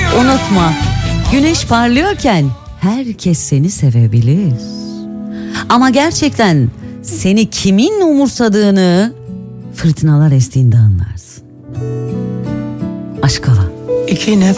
Unutma, güneş parlıyorken herkes seni sevebilir. Ama gerçekten seni kimin umursadığını fırtınalar estiğinde anlarsın. Aşk hava. İki nefes